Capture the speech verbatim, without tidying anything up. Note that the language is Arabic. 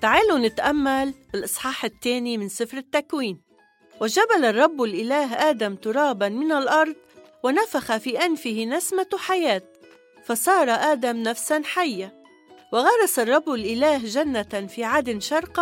تعالوا نتأمل الإصحاح الثاني من سفر التكوين. وجبل الرب الإله آدم ترابا من الأرض ونفخ في أنفه نسمة حياة، فصار آدم نفسا حية. وغرس الرب الإله جنة في عدن شرقا